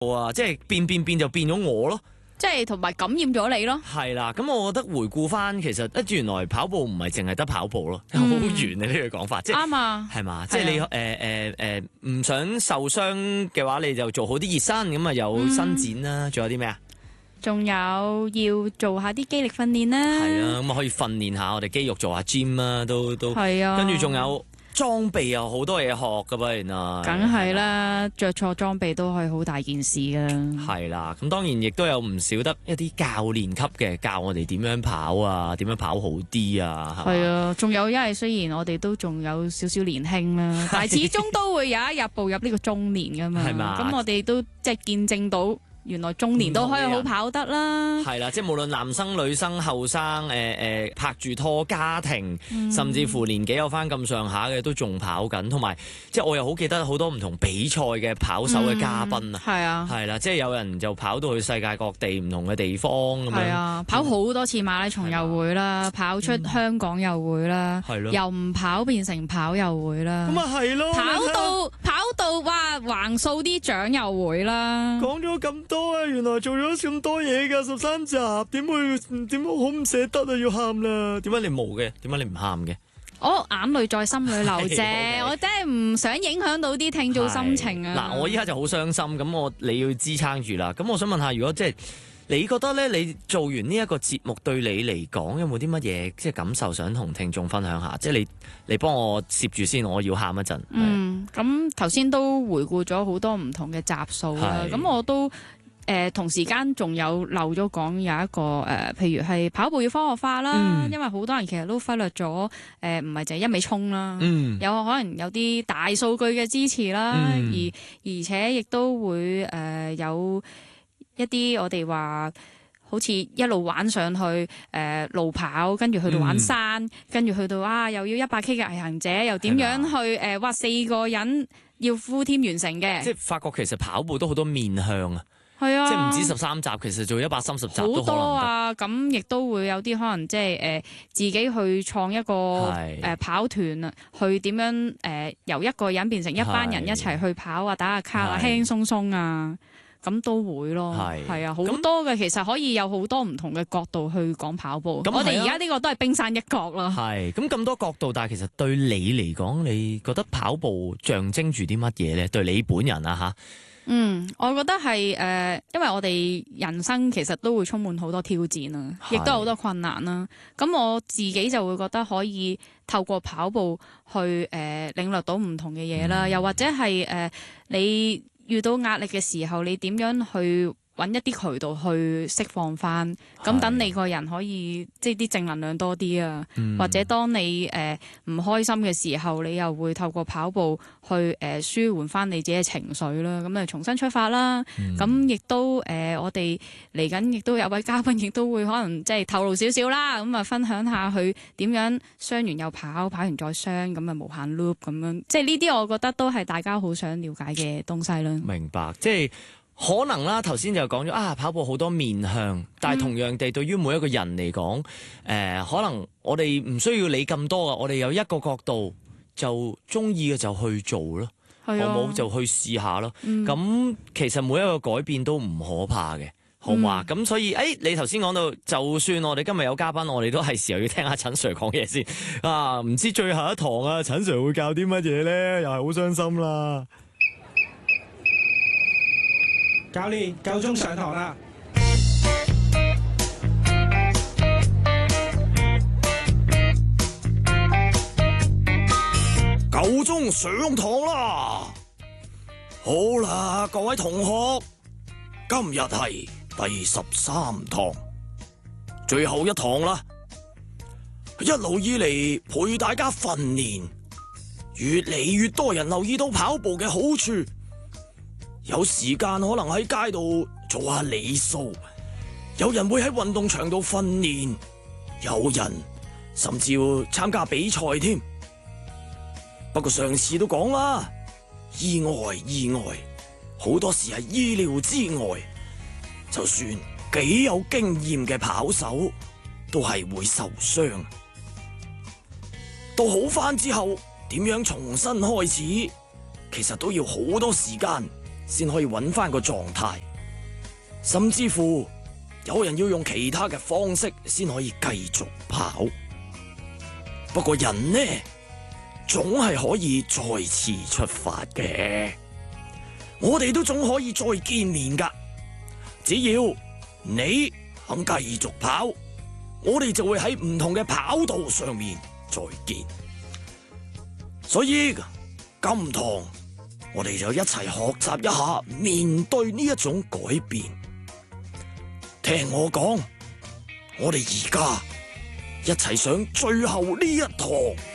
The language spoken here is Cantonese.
啊，即係變就變咗我咯。 即係同埋感染咗你咯。 係啦，咁我覺得回顧翻，其實原來跑步唔係淨係得跑步咯，好遠啊呢個講法，即係啱啊， 係嘛，即係你唔想受傷嘅話，你就做好啲熱身，咁啊有伸展啦，仲有啲咩啊？ 仲有要做下啲肌力訓練啦。 係啊，咁啊可以訓練下我哋肌肉，做下 gym 啦，都係啊， 跟住仲有。裝備有好多嘢學噶噃，原來梗係啦，着錯裝備都係好大件事噶。 係啦，咁當然亦都有唔少得一啲教練級嘅教我哋點樣跑啊，點樣跑好啲啊。 係啊，仲有因為雖然我哋都仲有少少年輕啦，但係始終都會有一日步入呢個中年噶嘛。 係嘛？ 咁我哋都即係見證到。原來中年都可以好跑得啦， 係啦，即係無論男生、女生、後生，拍住拖、家庭，甚至乎年紀有翻咁上下嘅都仲跑緊，同埋即係我又好記得好多唔同比賽嘅跑手嘅嘉賓啊， 係啊， 係啦，即係有人就跑到去世界各地唔同嘅地方咁樣， 係啊，跑好多次馬拉松又會啦，跑出香港又會啦， 係咯， 又唔跑變成跑又會啦， 咁啊係咯， 跑到哇橫掃啲獎又會啦， 講咗咁多啊，原來做咗咁多嘢㗎，13集，點會好唔捨得啊，要喊啦！點解你冇嘅？點解你唔喊嘅？ 我眼淚在心裏流啫，我真係唔想影響到啲聽眾心情啊！ 嗱，我依家就好傷心，咁你要支撐住啦。咁我想問下，如果即係你覺得咧，你做完呢一個節目對你嚟講有冇啲乜嘢即係感受想同聽眾分享下？即係你幫我攝住先，我要喊一陣。 咁頭先都回顧咗好多唔同嘅集數啦，咁我都。同時間仲有漏咗講有一個譬如係跑步要科學化啦，因為好多人其實都忽略咗唔係淨係一味衝啦，有可能有啲大數據嘅支持啦，而且亦都會有一啲我哋話好似一路玩上去路跑，跟住去到玩山，跟住去到又要100K 嘅毅行者，又點樣去4個人要 full team 完成嘅， 即係發覺其實跑步都好多面向啊。 係啊， 即係唔止13集，其實做130集都可能得。好多啊，咁亦都會有啲可能即係自己去創一個跑團啊，去點樣由一個人變成一班人一齊去跑啊，打下卡啊，輕輕鬆鬆啊，咁都會咯。係啊，好多嘅其實可以有好多唔同嘅角度去講跑步。我哋而家呢個都係冰山一角啦。 係咁多角度，但係其實對你嚟講，你覺得跑步象徵住啲乜嘢咧？對你本人啊嚇。 我覺得係因為我哋人生其實都會充滿好多挑戰啦，亦都有好多困難啦。咁我自己就會覺得可以透過跑步去領略到唔同嘅嘢啦，又或者係你遇到壓力嘅時候，你點樣去揾一啲渠道去釋放翻，咁等你個人可以即係啲正能量多啲啊，或者當你唔開心嘅時候，你又會透過跑步去舒緩翻你自己嘅情緒啦，咁啊重新出發啦。咁亦都我哋嚟緊亦都有位嘉賓，亦都會可能即係透露少少啦，咁啊分享下佢點樣傷完又跑，跑完再傷，咁啊無限 loop 咁樣，即係呢啲我覺得都係大家好想了解嘅東西啦。 明白，即係。可能啦，頭先就講咗跑步好多面向，但係同樣地，對於每一個人嚟講，可能我哋唔需要理咁多啊，我哋有一個角度就中意嘅就去做咯，好冇就去試下咯。咁其實每一個改變都唔可怕嘅，好嘛？咁所以你頭先講到，就算我哋今日有嘉賓，我哋都係時候要聽下陳 Sir 講嘢先啊！唔知最後一堂啊，陳 Sir 會教啲乜嘢咧？又係好傷心啦。 教練，夠鐘上堂啦！ 夠鐘上堂啦！好啦，各位同學，今日係第13堂，最後一堂啦。一路以嚟陪大家訓練，越嚟越多人留意到跑步嘅好處。有時間可能喺街度做下理數，有人會喺運動場度訓練，有人甚至要參加比賽添。不過上次都講啦，意外，好多時係意料之外。就算幾有經驗嘅跑手，都係會受傷。到好返之後，點樣重新開始，其實都要好多時間。 先可以揾翻個狀態，甚至乎有人要用其他嘅方式先可以繼續跑。不過人呢，總係可以再次出發嘅，我哋都總可以再見面㗎。只要你肯繼續跑，我哋就會喺唔同嘅跑道上面再見。所以今堂我哋就一齊學習一下面對呢一種改變。聽我講，我哋而家一齊上最後呢一堂。